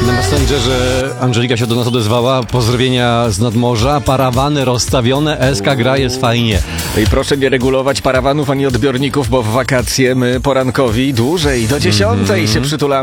Na Messengerze Angelika się do nas odezwała. Pozdrowienia z nadmorza. Parawany rozstawione, SK gra, jest fajnie. I proszę nie regulować parawanów ani odbiorników, bo w wakacje my porankowi dłużej, do 10 się przytulamy.